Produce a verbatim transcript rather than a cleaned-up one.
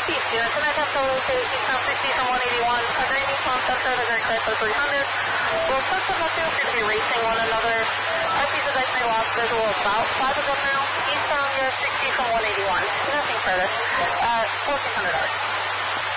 Peace, unit tonight have total state Eastbound sixty from one eighty-one, agreeing from center to Great Type three hundred. Will such of the two seem to be racing one another. Our piece of ice may lost visual about five of them now. Eastbound, you're sixty from one eighty-one. Nothing further. Uh, fourteen hundred hours.